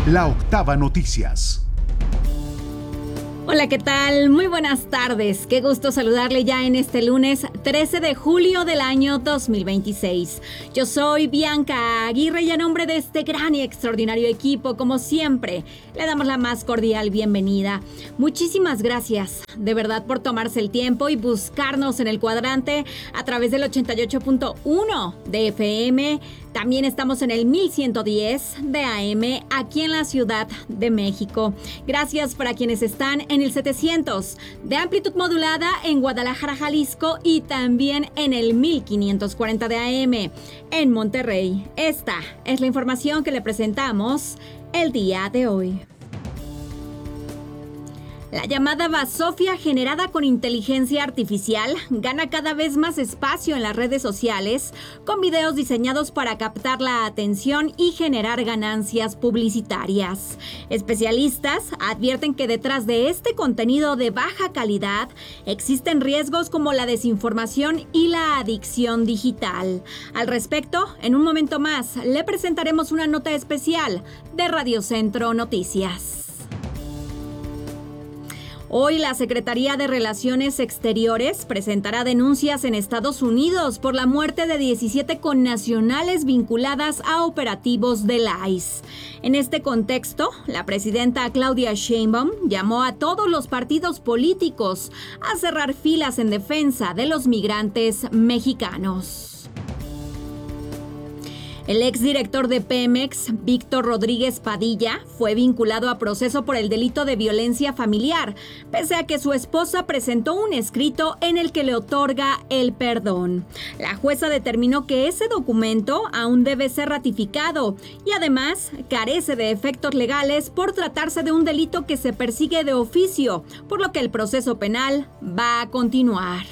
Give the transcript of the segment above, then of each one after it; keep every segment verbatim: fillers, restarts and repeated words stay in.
La Octava Noticias. Hola, ¿qué tal? Muy buenas tardes. Qué gusto saludarle ya en este lunes trece de julio del año dos mil veintiséis. Yo soy Bianca Aguirre y a nombre de este gran y extraordinario equipo, como siempre, le damos la más cordial bienvenida. Muchísimas gracias, de verdad, por tomarse el tiempo y buscarnos en el cuadrante a través del ochenta y ocho punto uno de F M. También estamos en el mil ciento diez de A M aquí en la Ciudad de México. Gracias para quienes están en el setecientos de amplitud modulada en Guadalajara, Jalisco, y también en el mil quinientos cuarenta de A M en Monterrey. Esta es la información que le presentamos el día de hoy. La llamada basofia generada con inteligencia artificial gana cada vez más espacio en las redes sociales, con videos diseñados para captar la atención y generar ganancias publicitarias. Especialistas advierten que detrás de este contenido de baja calidad existen riesgos como la desinformación y la adicción digital. Al respecto, en un momento más le presentaremos una nota especial de Radio Centro Noticias. Hoy la Secretaría de Relaciones Exteriores presentará denuncias en Estados Unidos por la muerte de diecisiete connacionales vinculadas a operativos del I C E. En este contexto, la presidenta Claudia Sheinbaum llamó a todos los partidos políticos a cerrar filas en defensa de los migrantes mexicanos. El exdirector de Pemex, Víctor Rodríguez Padilla, fue vinculado a proceso por el delito de violencia familiar, pese a que su esposa presentó un escrito en el que le otorga el perdón. La jueza determinó que ese documento aún debe ser ratificado y además carece de efectos legales por tratarse de un delito que se persigue de oficio, por lo que el proceso penal va a continuar.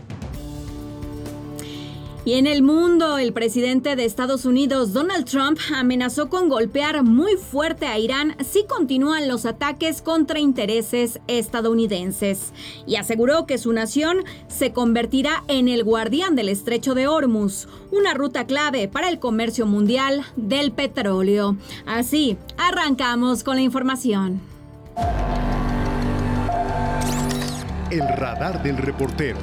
Y en el mundo, el presidente de Estados Unidos, Donald Trump, amenazó con golpear muy fuerte a Irán si continúan los ataques contra intereses estadounidenses y aseguró que su nación se convertirá en el guardián del Estrecho de Hormuz, una ruta clave para el comercio mundial del petróleo. Así, arrancamos con la información. El radar del reportero.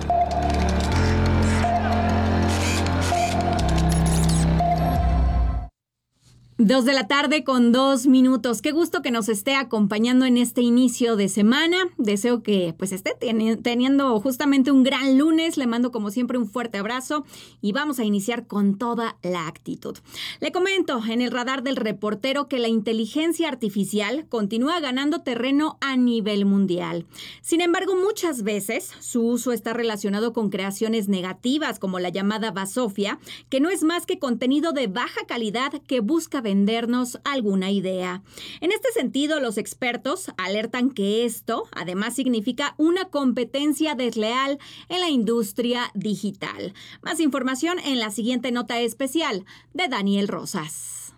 Dos de la tarde con dos minutos. Qué gusto que nos esté acompañando en este inicio de semana. Deseo que pues esté teni- teniendo justamente un gran lunes. Le mando como siempre un fuerte abrazo y vamos a iniciar con toda la actitud. Le comento en el radar del reportero que la inteligencia artificial continúa ganando terreno a nivel mundial. Sin embargo, muchas veces su uso está relacionado con creaciones negativas como la llamada basofia, que no es más que contenido de baja calidad que busca vendernos alguna idea. En este sentido, los expertos alertan que esto además significa una competencia desleal en la industria digital. Más información en la siguiente nota especial de Daniel Rosas.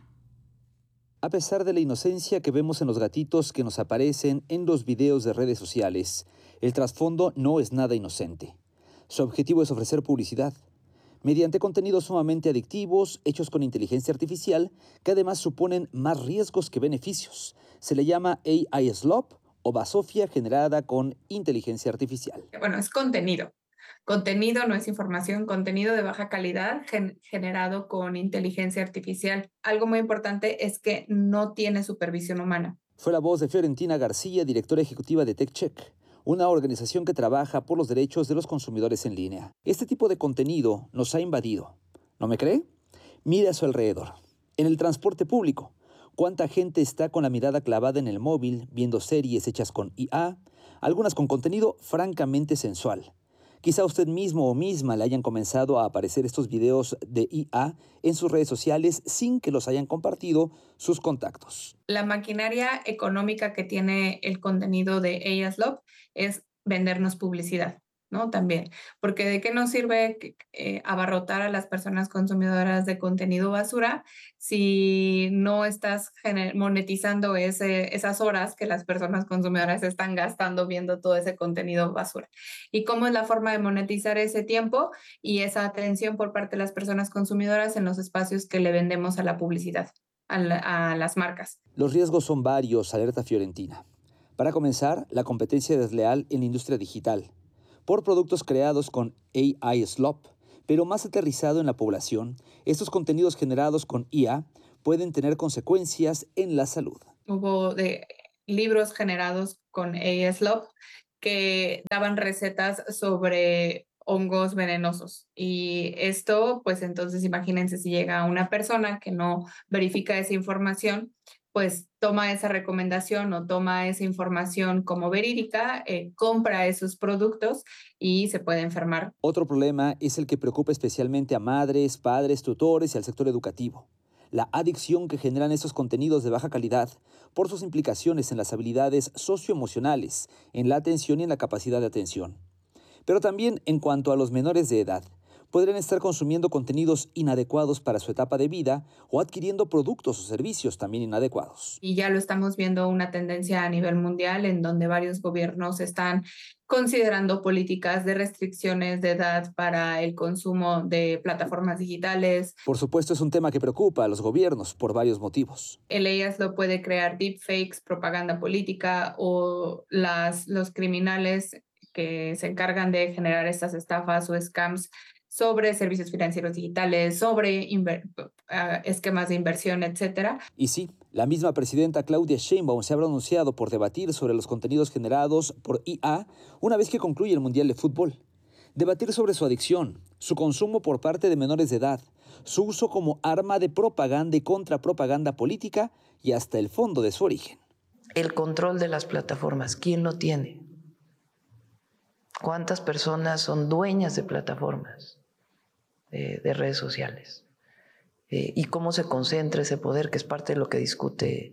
A pesar de la inocencia que vemos en los gatitos que nos aparecen en los videos de redes sociales, el trasfondo no es nada inocente. Su objetivo es ofrecer publicidad mediante contenidos sumamente adictivos, hechos con inteligencia artificial, que además suponen más riesgos que beneficios. Se le llama A I slop o basofia generada con inteligencia artificial. Bueno, es contenido. Contenido no es información, contenido de baja calidad gen- generado con inteligencia artificial. Algo muy importante es que no tiene supervisión humana. Fue la voz de Fiorentina García, directora ejecutiva de TechCheck, una organización que trabaja por los derechos de los consumidores en línea. Este tipo de contenido nos ha invadido. ¿No me cree? Mire a su alrededor. En el transporte público, ¿cuánta gente está con la mirada clavada en el móvil, viendo series hechas con I A, algunas con contenido francamente sensual? Quizá usted mismo o misma le hayan comenzado a aparecer estos videos de I A en sus redes sociales sin que los hayan compartido sus contactos. La maquinaria económica que tiene el contenido de A I slop es vendernos publicidad, ¿no? También, porque ¿de qué nos sirve eh, abarrotar a las personas consumidoras de contenido basura si no estás gener- monetizando ese, esas horas que las personas consumidoras están gastando viendo todo ese contenido basura? ¿Y cómo es la forma de monetizar ese tiempo y esa atención por parte de las personas consumidoras en los espacios que le vendemos a la publicidad? a, la, a las marcas. Los riesgos son varios, alerta Fiorentina. Para comenzar, la competencia desleal en la industria digital, por productos creados con A I slop, pero más aterrizado en la población, estos contenidos generados con I A pueden tener consecuencias en la salud. Hubo de libros generados con A I slop que daban recetas sobre hongos venenosos. Y esto, pues entonces imagínense si llega una persona que no verifica esa información, pues toma esa recomendación o toma esa información como verídica, eh, compra esos productos y se puede enfermar. Otro problema es el que preocupa especialmente a madres, padres, tutores y al sector educativo. La adicción que generan estos contenidos de baja calidad por sus implicaciones en las habilidades socioemocionales, en la atención y en la capacidad de atención. Pero también en cuanto a los menores de edad, podrían estar consumiendo contenidos inadecuados para su etapa de vida o adquiriendo productos o servicios también inadecuados. Y ya lo estamos viendo una tendencia a nivel mundial en donde varios gobiernos están considerando políticas de restricciones de edad para el consumo de plataformas digitales. Por supuesto, es un tema que preocupa a los gobiernos por varios motivos. El A I lo puede crear deepfakes, propaganda política o las, los criminales que se encargan de generar estas estafas o scams sobre servicios financieros digitales, sobre uh, esquemas de inversión, etcétera. Y sí, la misma presidenta Claudia Sheinbaum se ha pronunciado por debatir sobre los contenidos generados por I A una vez que concluye el Mundial de Fútbol. Debatir sobre su adicción, su consumo por parte de menores de edad, su uso como arma de propaganda y contrapropaganda política y hasta el fondo de su origen. El control de las plataformas, ¿quién lo tiene? ¿Cuántas personas son dueñas de plataformas de, de redes sociales? Eh, ¿Y cómo se concentra ese poder, que es parte de lo que discute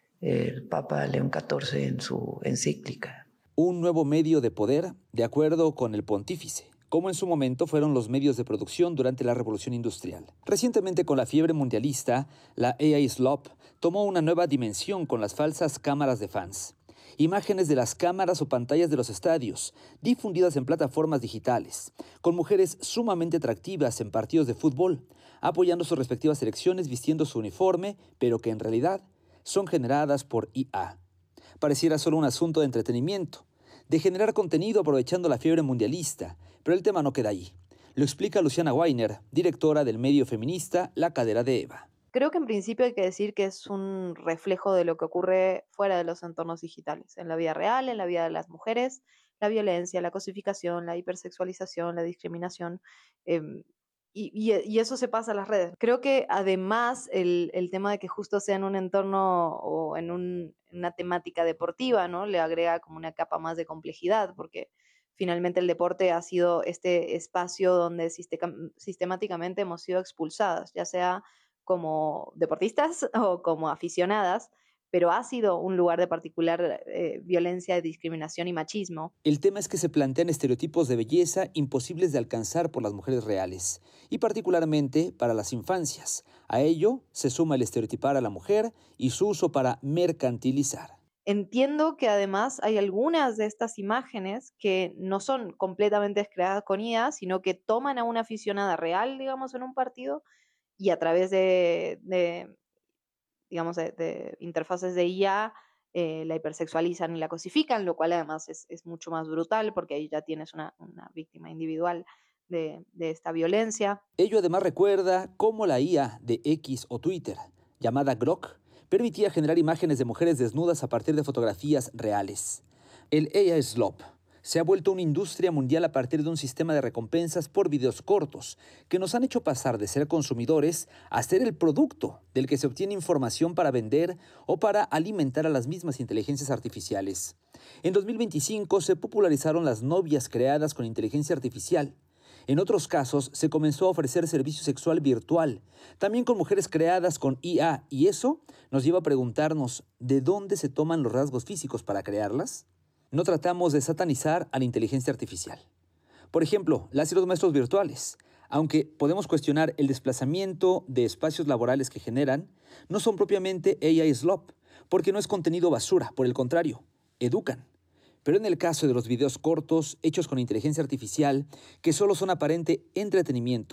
el Papa León catorce en su encíclica? Un nuevo medio de poder, de acuerdo con el pontífice, como en su momento fueron los medios de producción durante la Revolución Industrial. Recientemente, con la fiebre mundialista, la A I slop tomó una nueva dimensión con las falsas cámaras de fans. Imágenes de las cámaras o pantallas de los estadios, difundidas en plataformas digitales, con mujeres sumamente atractivas en partidos de fútbol, apoyando sus respectivas selecciones vistiendo su uniforme, pero que en realidad son generadas por I A. Pareciera solo un asunto de entretenimiento, de generar contenido aprovechando la fiebre mundialista, pero el tema no queda ahí. Lo explica Luciana Weiner, directora del medio feminista La Cadera de Eva. Creo que en principio hay que decir que es un reflejo de lo que ocurre fuera de los entornos digitales, en la vida real, en la vida de las mujeres, la violencia, la cosificación, la hipersexualización, la discriminación, eh, y, y, y eso se pasa a las redes. Creo que además el, el tema de que justo sea en un entorno o en un, una temática deportiva, ¿no? Le agrega como una capa más de complejidad, porque finalmente el deporte ha sido este espacio donde sistem- sistemáticamente hemos sido expulsadas, ya sea como deportistas o como aficionadas, pero ha sido un lugar de particular eh, violencia, discriminación y machismo. El tema es que se plantean estereotipos de belleza imposibles de alcanzar por las mujeres reales, y particularmente para las infancias. A ello se suma el estereotipar a la mujer y su uso para mercantilizar. Entiendo que además hay algunas de estas imágenes que no son completamente creadas con I A, sino que toman a una aficionada real, digamos, en un partido, y a través de, de digamos, de, de interfaces de I A eh, la hipersexualizan y la cosifican, lo cual además es, es mucho más brutal porque ahí ya tienes una, una víctima individual de, de esta violencia. Ello además recuerda cómo la I A de X o Twitter, llamada Grok, permitía generar imágenes de mujeres desnudas a partir de fotografías reales. El A I slop se ha vuelto una industria mundial a partir de un sistema de recompensas por videos cortos que nos han hecho pasar de ser consumidores a ser el producto del que se obtiene información para vender o para alimentar a las mismas inteligencias artificiales. En dos mil veinticinco se popularizaron las novias creadas con inteligencia artificial. En otros casos se comenzó a ofrecer servicio sexual virtual, también con mujeres creadas con I A, y eso nos lleva a preguntarnos ¿de dónde se toman los rasgos físicos para crearlas? No tratamos de satanizar a la inteligencia artificial. Por ejemplo, las y los maestros virtuales, aunque podemos cuestionar el desplazamiento de espacios laborales que generan, no son propiamente A I slop, porque no es contenido basura, por el contrario, educan. Pero en el caso de los videos cortos hechos con inteligencia artificial, que solo son aparente entretenimiento,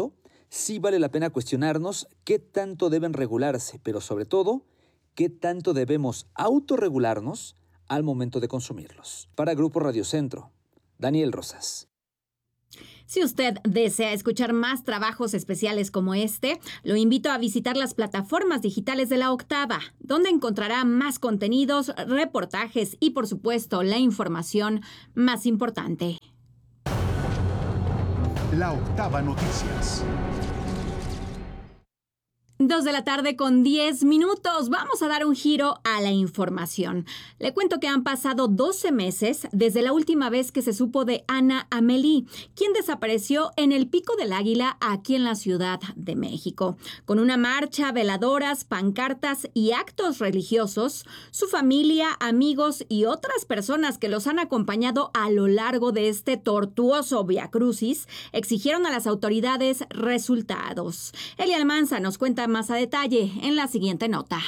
sí vale la pena cuestionarnos qué tanto deben regularse, pero sobre todo, qué tanto debemos autorregularnos al momento de consumirlos. Para Grupo Radio Centro, Daniel Rosas. Si usted desea escuchar más trabajos especiales como este, lo invito a visitar las plataformas digitales de La Octava, donde encontrará más contenidos, reportajes y, por supuesto, la información más importante. La Octava Noticias. Dos de la tarde con diez minutos. Vamos a dar un giro a la información. Le cuento que han pasado doce meses desde la última vez que se supo de Ana Amelí, quien desapareció en el Pico del Águila aquí en la Ciudad de México. Con una marcha, veladoras, pancartas y actos religiosos, su familia, amigos y otras personas que los han acompañado a lo largo de este tortuoso viacrucis exigieron a las autoridades resultados. Elia Almanza nos cuenta más a detalle en la siguiente nota.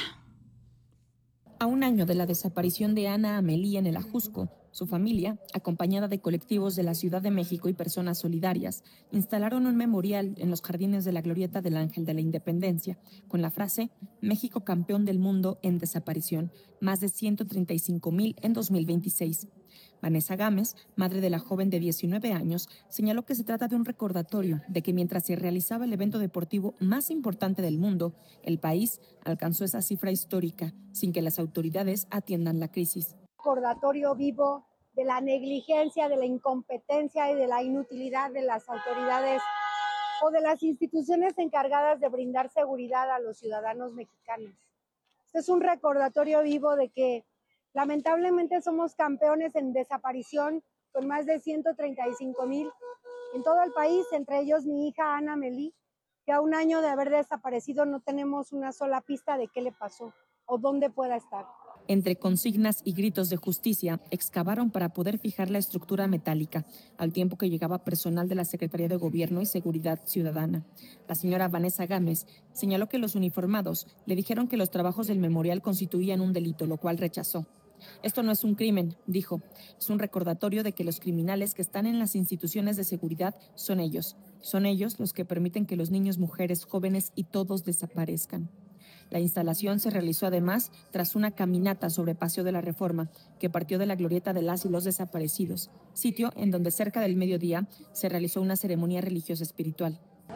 A un año de la desaparición de Ana Amelí en el Ajusco, su familia, acompañada de colectivos de la Ciudad de México y personas solidarias, instalaron un memorial en los jardines de la Glorieta del Ángel de la Independencia, con la frase «México campeón del mundo en desaparición, más de ciento treinta y cinco mil en dos mil veintiséis». Vanessa Gámez, madre de la joven de diecinueve años, señaló que se trata de un recordatorio de que mientras se realizaba el evento deportivo más importante del mundo, el país alcanzó esa cifra histórica sin que las autoridades atiendan la crisis. Recordatorio vivo de la negligencia, de la incompetencia y de la inutilidad de las autoridades o de las instituciones encargadas de brindar seguridad a los ciudadanos mexicanos. Este es un recordatorio vivo de que lamentablemente somos campeones en desaparición con más de ciento treinta y cinco mil en todo el país, entre ellos mi hija Ana Amelí, que a un año de haber desaparecido no tenemos una sola pista de qué le pasó o dónde pueda estar. Entre consignas y gritos de justicia, excavaron para poder fijar la estructura metálica, al tiempo que llegaba personal de la Secretaría de Gobierno y Seguridad Ciudadana. La señora Vanessa Gámez señaló que los uniformados le dijeron que los trabajos del memorial constituían un delito, lo cual rechazó. Esto no es un crimen, dijo. Es un recordatorio de que los criminales que están en las instituciones de seguridad son ellos. Son ellos los que permiten que los niños, mujeres, jóvenes y todos desaparezcan. La instalación se realizó además tras una caminata sobre Paseo de la Reforma que partió de la Glorieta de las y los Desaparecidos, sitio en donde cerca del mediodía se realizó una ceremonia religiosa espiritual.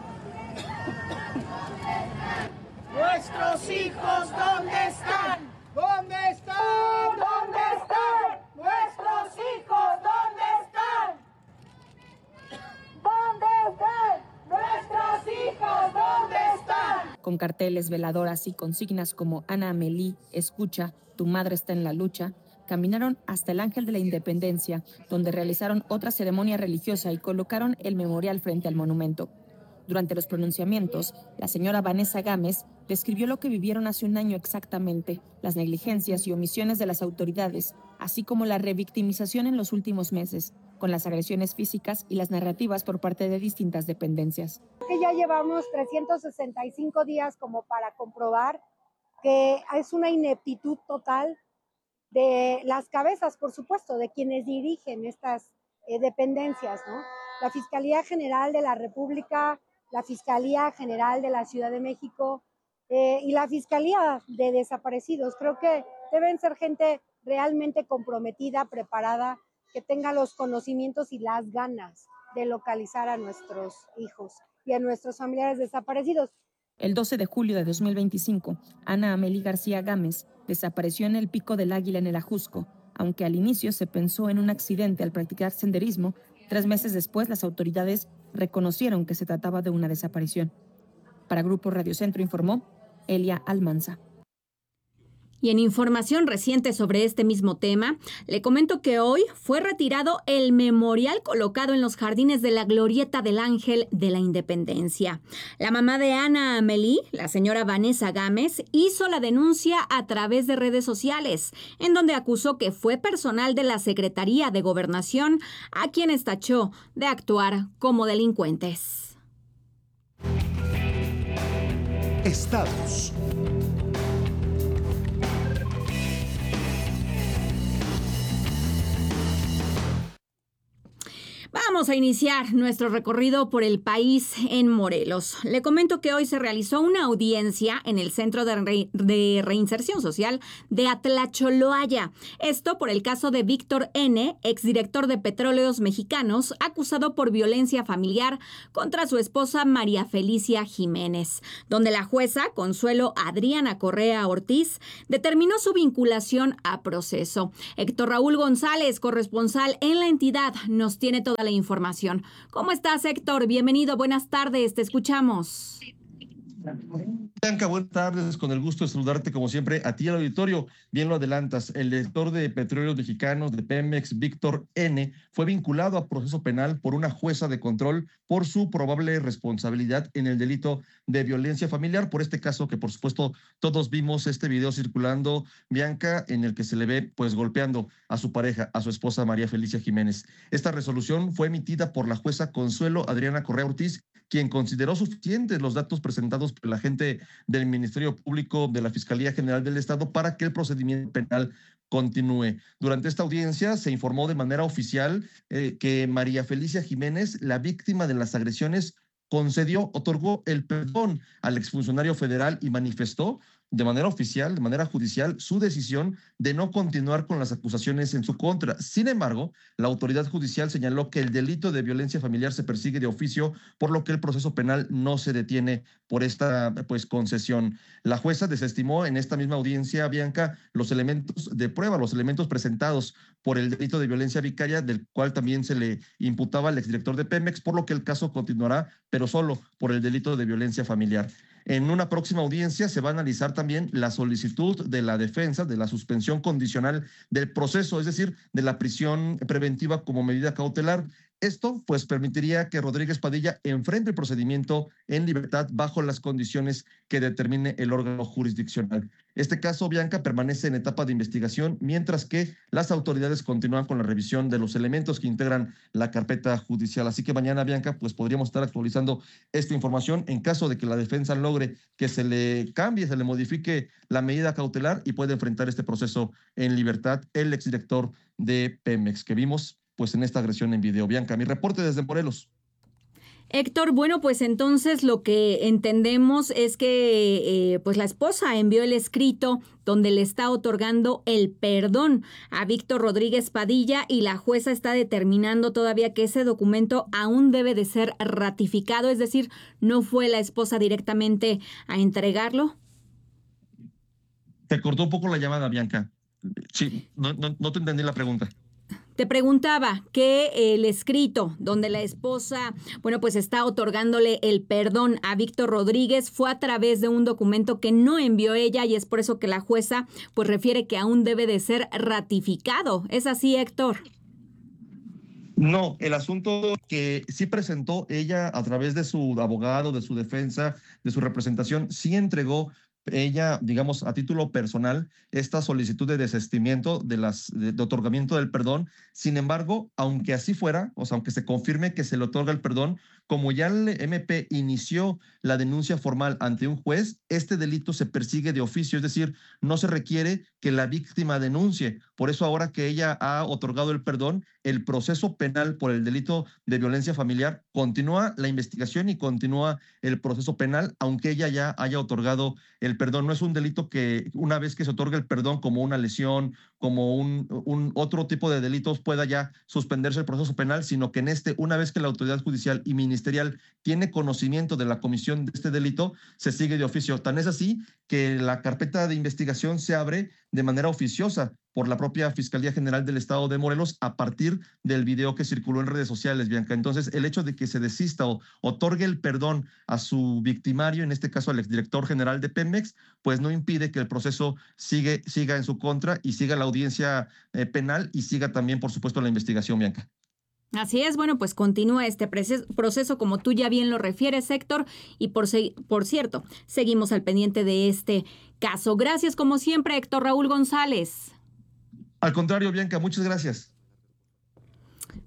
¡Nuestros hijos dónde están! ¿Dónde están? ¿Dónde están? ¡Nuestros hijos dónde están! ¿Dónde están? ¡Nuestros hijos dónde están! Con carteles, veladoras y consignas como Ana Amelí, escucha, tu madre está en la lucha, caminaron hasta el Ángel de la Independencia, donde realizaron otra ceremonia religiosa y colocaron el memorial frente al monumento. Durante los pronunciamientos, la señora Vanessa Gámez describió lo que vivieron hace un año exactamente, las negligencias y omisiones de las autoridades, así como la revictimización en los últimos meses, con las agresiones físicas y las narrativas por parte de distintas dependencias. Que ya llevamos trescientos sesenta y cinco días como para comprobar que es una ineptitud total de las cabezas, por supuesto, de quienes dirigen estas eh, dependencias, ¿no? La Fiscalía General de la República, la Fiscalía General de la Ciudad de México eh, y la Fiscalía de Desaparecidos. Creo que deben ser gente realmente comprometida, preparada, que tenga los conocimientos y las ganas de localizar a nuestros hijos y a nuestros familiares desaparecidos. El doce de julio de dos mil veinticinco, Ana Amelí García Gámez desapareció en el Pico del Águila en el Ajusco, aunque al inicio se pensó en un accidente al practicar senderismo. Tres meses después, las autoridades reconocieron que se trataba de una desaparición. Para Grupo Radio Centro informó Elia Almanza. Y en información reciente sobre este mismo tema, le comento que hoy fue retirado el memorial colocado en los jardines de la Glorieta del Ángel de la Independencia. La mamá de Ana Amelí, la señora Vanessa Gámez, hizo la denuncia a través de redes sociales, en donde acusó que fue personal de la Secretaría de Gobernación a quienes tachó de actuar como delincuentes. Estados. Vamos Vamos a iniciar nuestro recorrido por el país en Morelos. Le comento que hoy se realizó una audiencia en el Centro de, Re- de Reinserción Social de Atlacholoaya. Esto por el caso de Víctor N., exdirector de Petróleos Mexicanos, acusado por violencia familiar contra su esposa María Felicia Jiménez, donde la jueza Consuelo Adriana Correa Ortiz determinó su vinculación a proceso. Héctor Raúl González, corresponsal en la entidad, nos tiene toda la información. ¿Cómo estás, Héctor? Bienvenido, buenas tardes, te escuchamos. Bianca, buenas tardes, con el gusto de saludarte como siempre a ti al auditorio. Bien lo adelantas, el director de Petróleos Mexicanos de Pemex, Víctor N., fue vinculado a proceso penal por una jueza de control por su probable responsabilidad en el delito de violencia familiar, por este caso que por supuesto todos vimos este video circulando, Bianca, en el que se le ve pues golpeando a su pareja, a su esposa María Felicia Jiménez. Esta resolución fue emitida por la jueza Consuelo Adriana Correa Ortiz, quien consideró suficientes los datos presentados por el agente del Ministerio Público de la Fiscalía General del Estado para que el procedimiento penal continúe. Durante esta audiencia se informó de manera oficial eh, que María Felicia Jiménez, la víctima de las agresiones, concedió, otorgó el perdón al exfuncionario federal y manifestó de manera oficial, de manera judicial, su decisión de no continuar con las acusaciones en su contra. Sin embargo, la autoridad judicial señaló que el delito de violencia familiar se persigue de oficio, por lo que el proceso penal no se detiene por esta pues, concesión. La jueza desestimó en esta misma audiencia, Bianca, los elementos de prueba, los elementos presentados por el delito de violencia vicaria, del cual también se le imputaba al exdirector de Pemex, por lo que el caso continuará, pero solo por el delito de violencia familiar. En una próxima audiencia se va a analizar también la solicitud de la defensa de la suspensión condicional del proceso, es decir, de la prisión preventiva como medida cautelar. Esto, pues, permitiría que Rodríguez Padilla enfrente el procedimiento en libertad bajo las condiciones que determine el órgano jurisdiccional. Este caso, Bianca, permanece en etapa de investigación, mientras que las autoridades continúan con la revisión de los elementos que integran la carpeta judicial. Así que mañana, Bianca, pues podríamos estar actualizando esta información en caso de que la defensa logre que se le cambie, se le modifique la medida cautelar y pueda enfrentar este proceso en libertad el exdirector de Pemex, que vimos pues en esta agresión en video. Bianca, mi reporte desde Morelos. Héctor, bueno, pues entonces lo que entendemos es que eh, pues la esposa envió el escrito donde le está otorgando el perdón a Víctor Rodríguez Padilla y la jueza está determinando todavía que ese documento aún debe de ser ratificado, es decir, no fue la esposa directamente a entregarlo. Te cortó un poco la llamada, Bianca. Sí, no, no, no te entendí la pregunta. Te preguntaba que el escrito donde la esposa, bueno, pues está otorgándole el perdón a Víctor Rodríguez fue a través de un documento que no envió ella y es por eso que la jueza pues refiere que aún debe de ser ratificado. ¿Es así, Héctor? No, el asunto que sí presentó ella a través de su abogado, de su defensa, de su representación, sí entregó ella, digamos, a título personal, esta solicitud de desistimiento de las de, de otorgamiento del perdón. Sin embargo, aunque así fuera, o sea, aunque se confirme que se le otorga el perdón, como ya el M P inició la denuncia formal ante un juez, este delito se persigue de oficio, es decir, no se requiere que la víctima denuncie. Por eso ahora que ella ha otorgado el perdón, el proceso penal por el delito de violencia familiar continúa la investigación y continúa el proceso penal, aunque ella ya haya otorgado el perdón. No es un delito que una vez que se otorga el perdón como una lesión, como un, un otro tipo de delitos pueda ya suspenderse el proceso penal, sino que en este, una vez que la autoridad judicial y ministerial tiene conocimiento de la comisión de este delito, se sigue de oficio. Tan es así que la carpeta de investigación se abre de manera oficiosa por la propia Fiscalía General del Estado de Morelos a partir del video que circuló en redes sociales, Bianca. Entonces, el hecho de que se desista o otorgue el perdón a su victimario, en este caso al exdirector general de Pemex, pues no impide que el proceso sigue, siga en su contra y siga la audiencia eh, penal y siga también, por supuesto, la investigación, Bianca. Así es, bueno, pues continúa este proceso como tú ya bien lo refieres, Héctor, y por, por cierto, seguimos al pendiente de este caso. Gracias como siempre, Héctor Raúl González. Al contrario, Bianca, muchas gracias.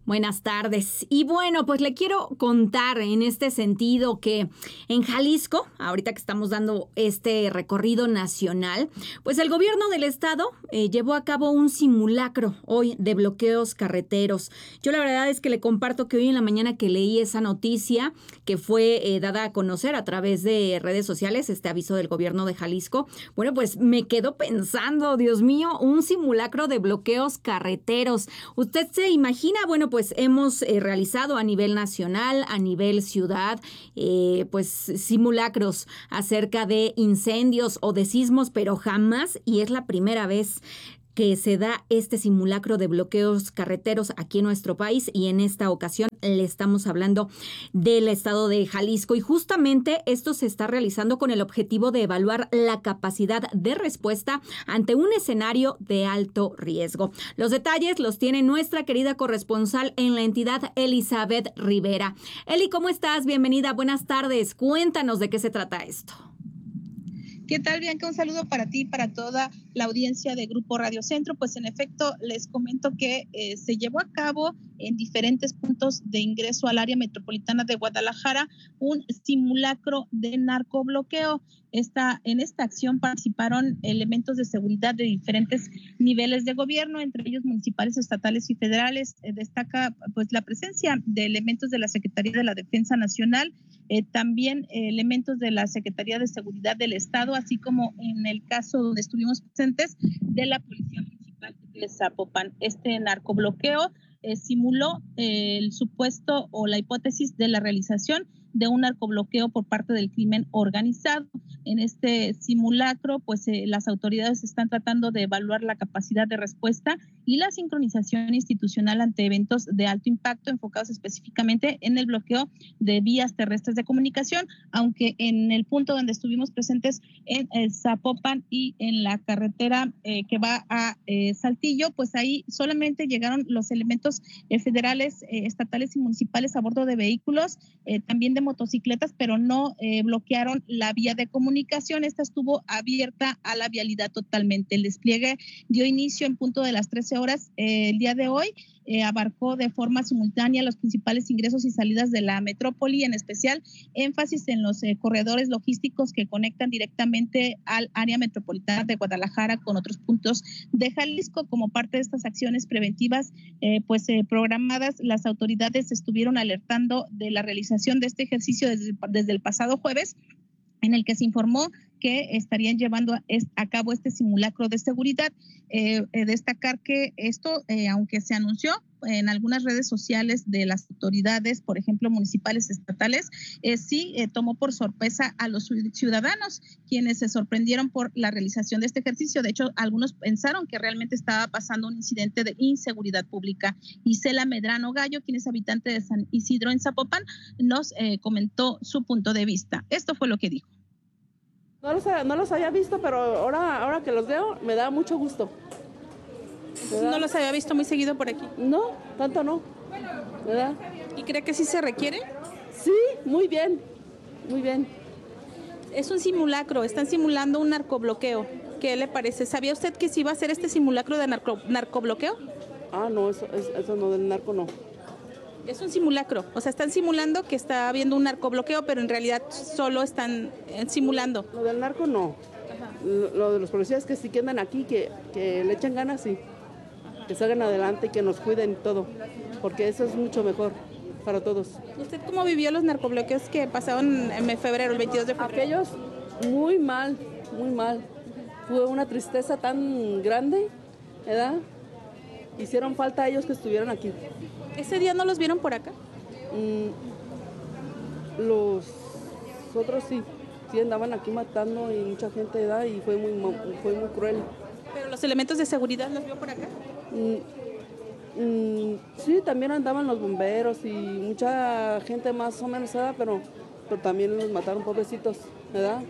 Buenas tardes. Y bueno, pues le quiero contar en este sentido que en Jalisco, ahorita que estamos dando este recorrido nacional, pues el gobierno del estado eh, llevó a cabo un simulacro hoy de bloqueos carreteros. Yo la verdad es que le comparto que hoy en la mañana que leí esa noticia que fue eh, dada a conocer a través de redes sociales, este aviso del gobierno de Jalisco, bueno, pues me quedo pensando, Dios mío, un simulacro de bloqueos carreteros. ¿Usted se imagina? Bueno, pues Pues hemos eh, realizado a nivel nacional, a nivel ciudad, eh, pues simulacros acerca de incendios o de sismos, pero jamás, y es la primera vez que se da este simulacro de bloqueos carreteros aquí en nuestro país, y en esta ocasión le estamos hablando del estado de Jalisco, y justamente esto se está realizando con el objetivo de evaluar la capacidad de respuesta ante un escenario de alto riesgo. Los detalles los tiene nuestra querida corresponsal en la entidad, Elizabeth Rivera. Eli, ¿cómo estás? Bienvenida, buenas tardes. Cuéntanos de qué se trata esto. ¿Qué tal, Bianca? Un saludo para ti y para toda la audiencia de Grupo Radio Centro. Pues en efecto, les comento que eh, se llevó a cabo en diferentes puntos de ingreso al área metropolitana de Guadalajara un simulacro de narcobloqueo. Esta, en esta acción participaron elementos de seguridad de diferentes niveles de gobierno, entre ellos municipales, estatales y federales. Eh, destaca pues la presencia de elementos de la Secretaría de la Defensa Nacional, eh, también eh, elementos de la Secretaría de Seguridad del Estado, así como en el caso donde estuvimos presentes de la Policía Municipal de Zapopan. Este narcobloqueo eh, simuló eh, el supuesto o la hipótesis de la realización de un narcobloqueo por parte del crimen organizado. En este simulacro, pues eh, las autoridades están tratando de evaluar la capacidad de respuesta y la sincronización institucional ante eventos de alto impacto enfocados específicamente en el bloqueo de vías terrestres de comunicación, aunque en el punto donde estuvimos presentes en eh, Zapopan y en la carretera eh, que va a eh, Saltillo, pues ahí solamente llegaron los elementos eh, federales, eh, estatales y municipales a bordo de vehículos, eh, también de motocicletas, pero no eh, bloquearon la vía de comunicación. Esta estuvo abierta a la vialidad totalmente. El despliegue dio inicio en punto de las trece horas eh, el día de hoy. Eh, abarcó de forma simultánea los principales ingresos y salidas de la metrópoli, en especial énfasis en los eh, corredores logísticos que conectan directamente al área metropolitana de Guadalajara con otros puntos de Jalisco. Como parte de estas acciones preventivas eh, pues eh, programadas, las autoridades estuvieron alertando de la realización de este ejercicio desde, desde el pasado jueves, en el que se informó que estarían llevando a, a cabo este simulacro de seguridad. Eh, eh, destacar que esto, eh, aunque se anunció en algunas redes sociales de las autoridades, por ejemplo, municipales, estatales, eh, sí eh, tomó por sorpresa a los ciudadanos, quienes se sorprendieron por la realización de este ejercicio. De hecho, algunos pensaron que realmente estaba pasando un incidente de inseguridad pública. Isela Medrano Gallo, quien es habitante de San Isidro en Zapopan, nos eh, comentó su punto de vista. Esto fue lo que dijo. No los, no los había visto, pero ahora, ahora que los veo me da mucho gusto. ¿Verdad? ¿No los había visto muy seguido por aquí? No, tanto no. ¿Verdad? ¿Y cree que sí se requiere? Sí, muy bien, muy bien. Es un simulacro, están simulando un narcobloqueo. ¿Qué le parece? ¿Sabía usted que sí iba a hacer este simulacro de narco, narcobloqueo? Ah, no, eso, eso no, del narco no. Es un simulacro, o sea, están simulando que está habiendo un narcobloqueo, pero en realidad solo están simulando. Lo del narco no. Lo, lo de los policías que sí que andan aquí, que, que le echen ganas, sí. Ajá. Que salgan adelante y que nos cuiden todo, porque eso es mucho mejor para todos. ¿Usted cómo vivió los narcobloqueos que pasaron en febrero, el veintidós de febrero? Aquellos muy mal, muy mal. Fue una tristeza tan grande, ¿verdad? Hicieron falta ellos que estuvieran aquí. ¿Ese día no los vieron por acá? Mm, los otros sí, sí andaban aquí matando y mucha gente, ¿verdad? Y fue muy, fue muy cruel. ¿Pero los elementos de seguridad los vio por acá? Mm, mm, sí, también andaban los bomberos y mucha gente más o menos, ¿verdad? Pero, pero también los mataron, pobrecitos, ¿verdad?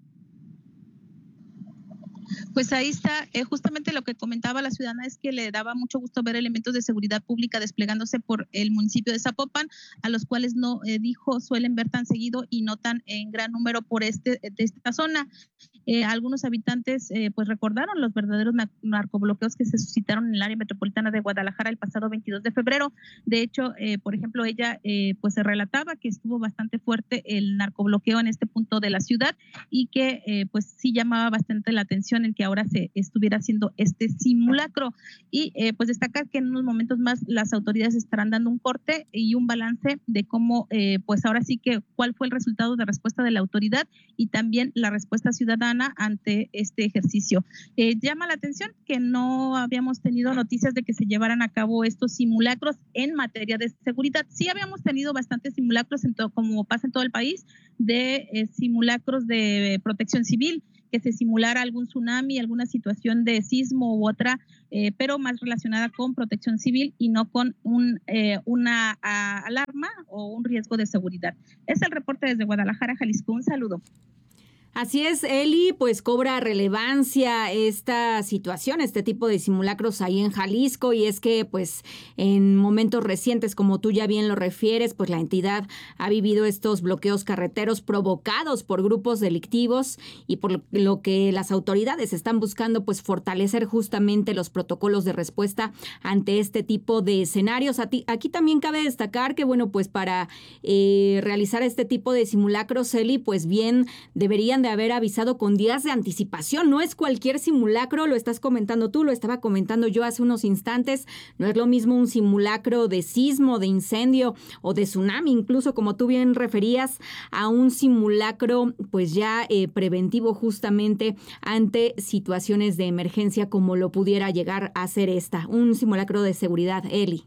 Pues ahí está, eh, justamente lo que comentaba la ciudadana es que le daba mucho gusto ver elementos de seguridad pública desplegándose por el municipio de Zapopan, a los cuales no, eh, dijo, suelen ver tan seguido y no tan en gran número por este de esta zona. Eh, algunos habitantes eh, pues recordaron los verdaderos narcobloqueos que se suscitaron en el área metropolitana de Guadalajara el pasado veintidós de febrero. De hecho, eh, por ejemplo, ella eh, pues se relataba que estuvo bastante fuerte el narcobloqueo en este punto de la ciudad y que eh, pues sí llamaba bastante la atención el que ahora se estuviera haciendo este simulacro. Y eh, pues destacar que en unos momentos más las autoridades estarán dando un corte y un balance de cómo eh, pues ahora sí que cuál fue el resultado de respuesta de la autoridad y también la respuesta ciudadana ante este ejercicio. Eh, llama la atención que no habíamos tenido noticias de que se llevaran a cabo estos simulacros en materia de seguridad. Sí habíamos tenido bastantes simulacros, en todo, como pasa en todo el país, de eh, simulacros de protección civil, que se simulara algún tsunami, alguna situación de sismo u otra, eh, pero más relacionada con protección civil y no con un, eh, una a, alarma o un riesgo de seguridad. Es el reporte desde Guadalajara, Jalisco. Un saludo. Así es, Eli, pues cobra relevancia esta situación, este tipo de simulacros ahí en Jalisco, y es que pues en momentos recientes, como tú ya bien lo refieres, pues la entidad ha vivido estos bloqueos carreteros provocados por grupos delictivos y por lo que las autoridades están buscando pues fortalecer justamente los protocolos de respuesta ante este tipo de escenarios. Aquí también cabe destacar que bueno, pues para eh, realizar este tipo de simulacros, Eli, pues bien deberían de haber avisado con días de anticipación. No es cualquier simulacro, lo estás comentando tú, lo estaba comentando yo hace unos instantes. No es lo mismo un simulacro de sismo, de incendio o de tsunami, incluso como tú bien referías, a un simulacro pues ya eh, preventivo justamente ante situaciones de emergencia como lo pudiera llegar a ser esta, un simulacro de seguridad, Eli.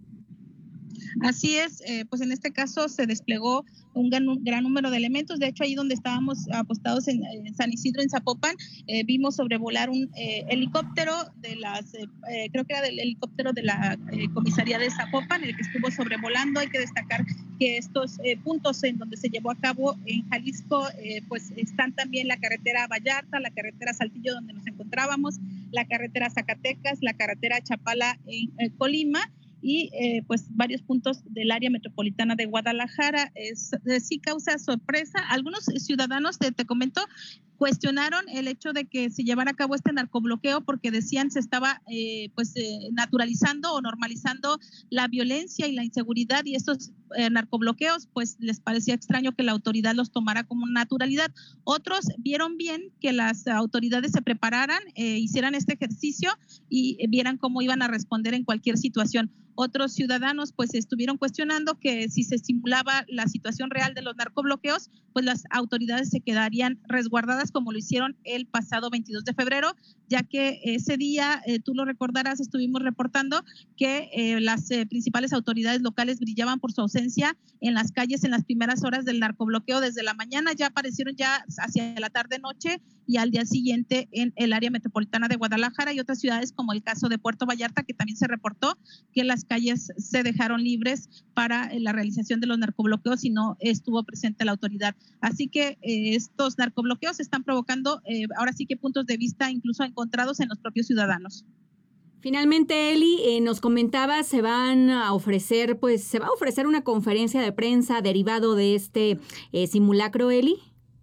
Así es, eh, pues en este caso se desplegó un gran, un gran número de elementos. De hecho, ahí donde estábamos apostados en, en San Isidro, en Zapopan, eh, vimos sobrevolar un eh, helicóptero de las, eh, eh, creo que era del helicóptero de la eh, comisaría de Zapopan, el que estuvo sobrevolando. Hay que destacar que estos eh, puntos en donde se llevó a cabo en Jalisco, eh, pues están también la carretera Vallarta, la carretera Saltillo donde nos encontrábamos, la carretera Zacatecas, la carretera Chapala en eh, Colima, y eh, pues varios puntos del área metropolitana de Guadalajara. Es, eh, sí causa sorpresa. Algunos ciudadanos, te, te comento, cuestionaron el hecho de que se llevara a cabo este narcobloqueo porque decían se estaba eh, pues eh, naturalizando o normalizando la violencia y la inseguridad, y estos eh, narcobloqueos pues les parecía extraño que la autoridad los tomara como naturalidad. Otros vieron bien que las autoridades se prepararan, eh, hicieran este ejercicio y eh, vieran cómo iban a responder en cualquier situación. Otros ciudadanos pues estuvieron cuestionando que si se simulaba la situación real de los narcobloqueos, pues las autoridades se quedarían resguardadas como lo hicieron el pasado veintidós de febrero, ya que ese día, eh, tú lo recordarás, estuvimos reportando que eh, las eh, principales autoridades locales brillaban por su ausencia en las calles en las primeras horas del narcobloqueo. Desde la mañana ya aparecieron ya hacia la tarde-noche y al día siguiente en el área metropolitana de Guadalajara y otras ciudades, como el caso de Puerto Vallarta, que también se reportó que las calles se dejaron libres para la realización de los narcobloqueos y no estuvo presente la autoridad. Así que eh, estos narcobloqueos están provocando eh, ahora sí que puntos de vista incluso encontrados en los propios ciudadanos. Finalmente, Eli, eh, nos comentaba, se van a ofrecer, pues se va a ofrecer una conferencia de prensa derivado de este eh, simulacro, Eli.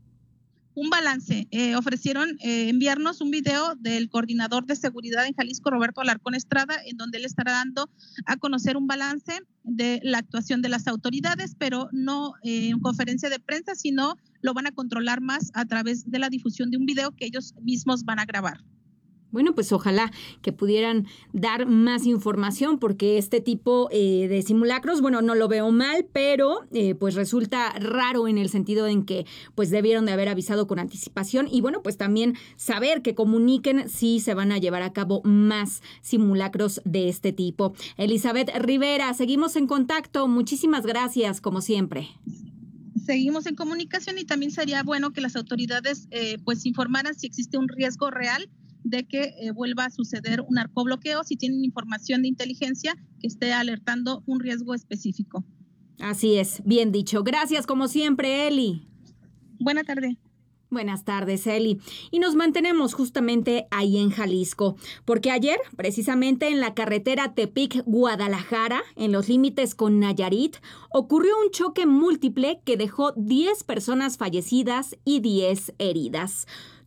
Un balance. Eh, ofrecieron eh, enviarnos un video del coordinador de seguridad en Jalisco, Roberto Alarcón Estrada, en donde él estará dando a conocer un balance de la actuación de las autoridades, pero no eh, en conferencia de prensa, sino lo van a controlar más a través de la difusión de un video que ellos mismos van a grabar. Bueno, pues ojalá que pudieran dar más información, porque este tipo eh, de simulacros, bueno, no lo veo mal, pero eh, pues resulta raro en el sentido en que pues debieron de haber avisado con anticipación y bueno, pues también saber que comuniquen si se van a llevar a cabo más simulacros de este tipo. Elizabeth Rivera, seguimos en contacto. Muchísimas gracias, como siempre. Seguimos en comunicación y también sería bueno que las autoridades eh, pues informaran si existe un riesgo real de que eh, vuelva a suceder un narcobloqueo, si tienen información de inteligencia que esté alertando un riesgo específico. Así es, bien dicho. Gracias como siempre, Eli. Buena tarde. Buenas tardes, Eli. Y nos mantenemos justamente ahí en Jalisco, porque ayer, precisamente en la carretera Tepic-Guadalajara, en los límites con Nayarit, ocurrió un choque múltiple que dejó diez personas fallecidas y diez heridas.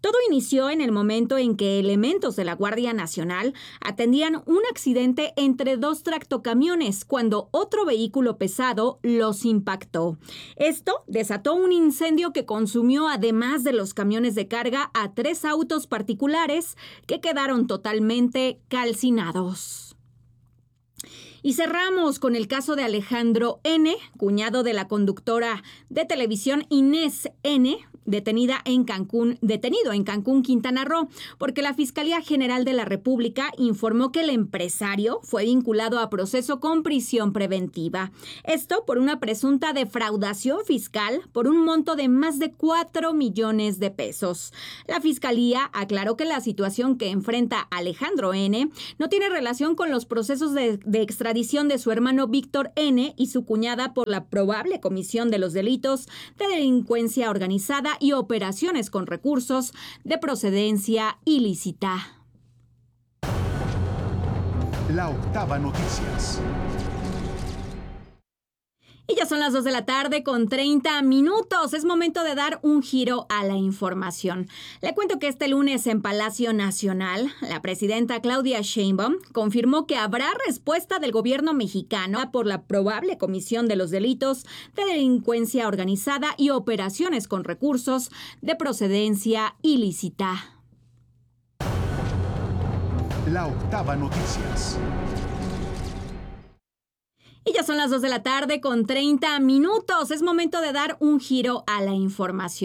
Todo inició en el momento en que elementos de la Guardia Nacional atendían un accidente entre dos tractocamiones cuando otro vehículo pesado los impactó. Esto desató un incendio que consumió, además de los camiones de carga, a tres autos particulares que quedaron totalmente calcinados. Y cerramos con el caso de Alejandro N., cuñado de la conductora de televisión Inés N., detenida en Cancún, detenido en Cancún, Quintana Roo, porque la Fiscalía General de la República informó que el empresario fue vinculado a proceso con prisión preventiva. Esto por una presunta defraudación fiscal por un monto de más de cuatro millones de pesos. La Fiscalía aclaró que la situación que enfrenta Alejandro N. no tiene relación con los procesos de, de extradición de su hermano Víctor N. y su cuñada por la probable comisión de los delitos de delincuencia organizada y operaciones con recursos de procedencia ilícita. La Octava Noticias. Y ya son las dos de la tarde con treinta minutos. Es momento de dar un giro a la información. Le cuento que este lunes en Palacio Nacional, la presidenta Claudia Sheinbaum confirmó que habrá respuesta del gobierno mexicano por la probable comisión de los delitos de delincuencia organizada y operaciones con recursos de procedencia ilícita. La Octava Noticias. Y ya son las dos de la tarde con treinta minutos. Es momento de dar un giro a la información.